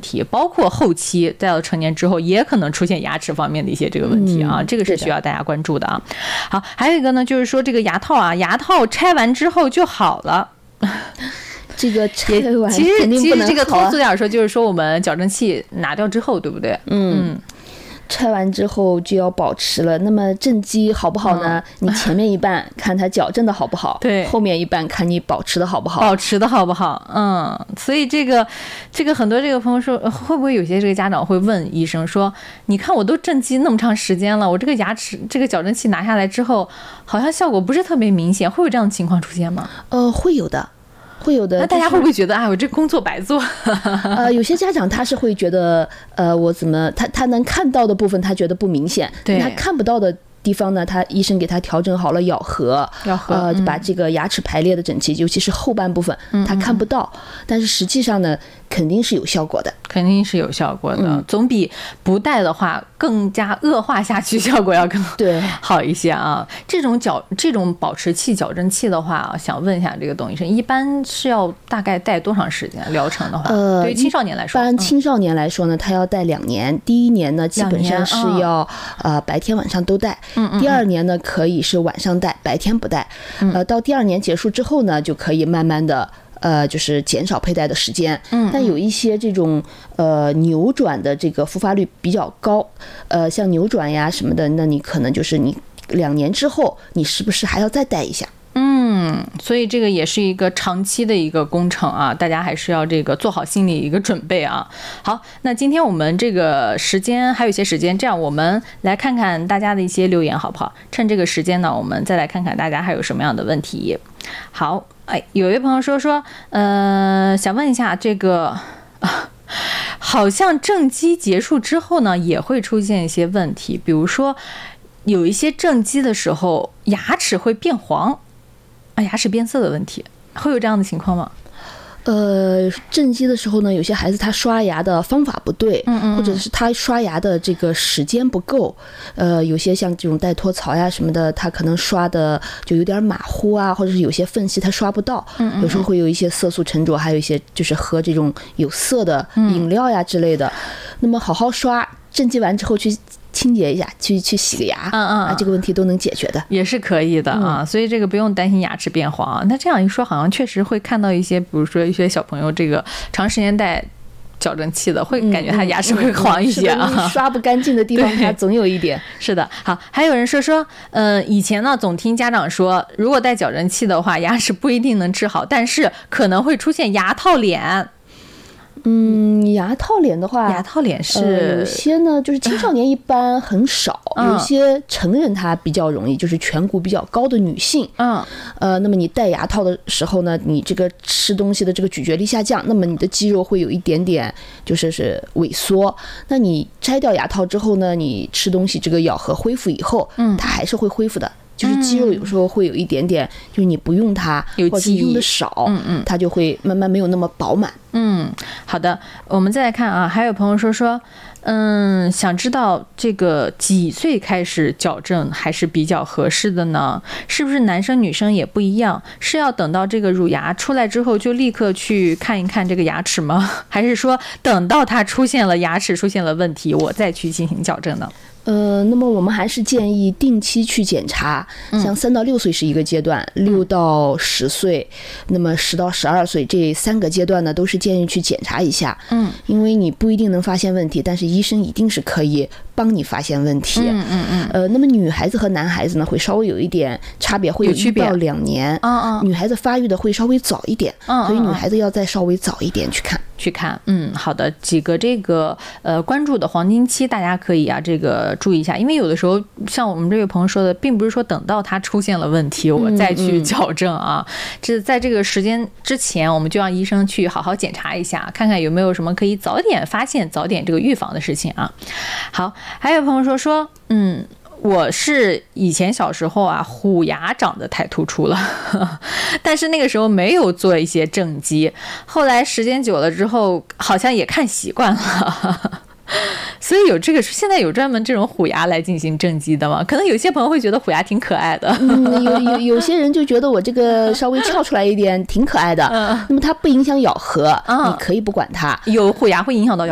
题，包括后期再到成年之后也可能出现牙齿方面的一些这个问题啊，这个是需要大家关注的啊。好，还有一个呢，就是说这个牙套啊，牙套拆完之后就好了。 这个拆完其实这个通俗点说，就是说我们矫正器拿掉之后，对不对？ 拆完之后就要保持了。那么正畸好不好呢？你前面一半看它矫正的好不好， 对， 后面一半看你保持的好不好。 所以这个很多这个朋友说，会不会有些这个家长会问医生说，你看我都正畸那么长时间了，我这个牙齿这个矫正器拿下来之后，好像效果不是特别明显，会有这样的情况出现吗？ 会有的。 那大家会不会觉得，我这工作白做？ 有些家长他是会觉得，我怎么他能看到的部分他觉得不明显， 对， 他看不到的地方呢，他医生给他调整好了咬合，把这个牙齿排列的整齐，尤其是后半部分，他看不到，但是实际上呢，肯定是有效果的，总比不戴的话更加恶化下去，效果要更好一些啊。这种保持器矫正器的话，想问一下这个董医生，一般是要大概戴多长时间疗程的话？对于青少年来说， 一般青少年来说呢，他要戴2年。第1年呢，基本上是要白天晚上都戴。第2年呢，可以是晚上戴，白天不戴。到第2年结束之后呢，就可以慢慢的就是减少佩戴的时间。但有一些这种扭转的这个复发率比较高，像扭转呀什么的，那你可能就是你2年之后，你是不是还要再戴一下？ 所以这个也是一个长期的一个工程啊，大家还是要这个做好心理一个准备啊。好，那今天我们这个时间还有一些时间，这样我们来看看大家的一些留言好不好？趁这个时间呢，我们再来看看大家还有什么样的问题。好，有一位朋友说，想问一下这个好像正畸结束之后呢，也会出现一些问题，比如说有一些正畸的时候，牙齿会变黄。牙齿变色的问题，会有这样的情况吗？ 正畸的时候呢，有些孩子他刷牙的方法不对，或者是他刷牙的这个时间不够，有些像这种带托槽呀什么的，他可能刷的就有点马虎啊，或者是有些缝隙他刷不到，有时候会有一些色素沉着，还有一些就是喝这种有色的饮料呀之类的。那么好好刷，正畸完之后去清洁一下，去洗个牙，这个问题都能解决的， 也是可以的啊。所以这个不用担心牙齿变黄。那这样一说，好像确实会看到一些，比如说一些小朋友这个长时间戴矫正器的，会感觉他牙齿会黄一些啊。 刷不干净的地方，它总有一点。 是的，好，还有人说，以前呢总听家长说，如果戴矫正器的话，牙齿不一定能治好，但是可能会出现牙套脸。 牙套脸的话， 牙套脸是有些呢，就是青少年一般很少，有些成人他比较容易，就是颧骨比较高的女性，那么你戴牙套的时候呢，你这个吃东西的这个咀嚼力下降，那么你的肌肉会有一点点就是萎缩。那你摘掉牙套之后呢，你吃东西这个咬合恢复以后，它还是会恢复的。就是肌肉有时候会有一点点，就是你不用它，或者用的少，它就会慢慢没有那么饱满。 好的，我们再来看啊，还有朋友说，想知道这个几岁开始矫正还是比较合适的呢？是不是男生女生也不一样？是要等到这个乳牙出来之后就立刻去看一看这个牙齿吗？还是说等到它牙齿出现了问题，我再去进行矫正呢？ 那么我们还是建议定期去检查，像3到6岁是一个阶段，6到10岁，那么10到12岁这3个阶段呢，都是建议去检查一下。因为你不一定能发现问题，但是医生一定是可以帮你发现问题。那么女孩子和男孩子呢，会稍微有一点差别，会有1到2年。女孩子发育的会稍微早一点，所以女孩子要再稍微早一点去看。 好的，几个这个关注的黄金期，大家可以这个注意一下，因为有的时候像我们这位朋友说的，并不是说等到他出现了问题我再去矫正啊，这在这个时间之前，我们就让医生去好好检查一下，看看有没有什么可以早点发现、早点这个预防的事情啊。好，还有朋友说，我是以前小时候虎牙长得太突出了，但是那个时候没有做一些正畸，后来时间久了之后，好像也看习惯了。所以现在有专门这种虎牙来进行正畸的吗？可能有些朋友会觉得虎牙挺可爱的， 有些人就觉得我这个稍微翘出来一点挺可爱的，那么它不影响咬合，你可以不管它。 有虎牙会影响到